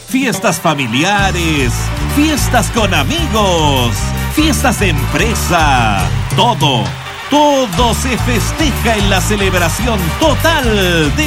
fiestas familiares, fiestas con amigos, fiestas de empresa, todo se festeja en la celebración total de